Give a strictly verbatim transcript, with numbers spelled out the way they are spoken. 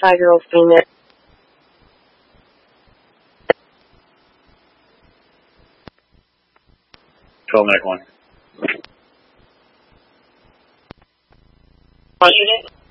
twenty-five-year-old female. twelve Mac one. Want you to?